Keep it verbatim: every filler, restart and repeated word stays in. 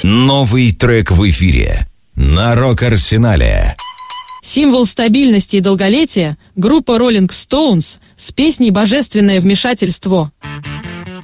Новый трек в эфире на Рок-Арсенале. Символ стабильности и долголетия — группа Rolling Stones с песней «Божественное вмешательство».